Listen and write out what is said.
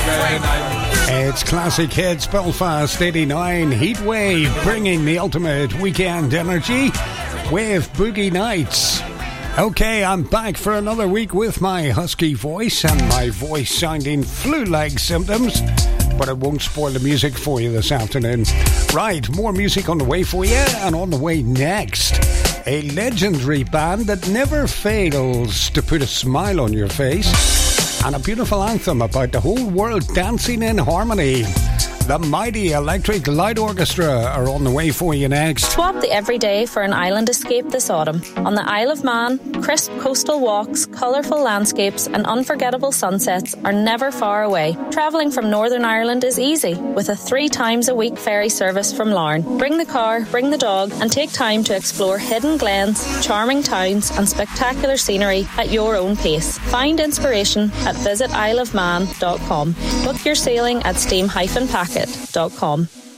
It's Classic Hits Belfast 89 Heatwave, bringing the ultimate weekend energy with Boogie Nights. Okay, I'm back for another week with my husky voice and my voice sounding flu-like symptoms, but it won't spoil the music for you this afternoon. Right, more music on the way for you, and on the way next, a legendary band that never fails to put a smile on your face, and a beautiful anthem about the whole world dancing in harmony. The mighty Electric Light Orchestra are on the way for you next. Swap the everyday for an island escape this autumn. On the Isle of Man, crisp coastal walks, colourful landscapes and unforgettable sunsets are never far away. Travelling from Northern Ireland is easy, with a 3 times a week ferry service from Larne. Bring the car, bring the dog and take time to explore hidden glens, charming towns and spectacular scenery at your own pace. Find inspiration at visitisleofman.com. Book your sailing at steam-packet.com.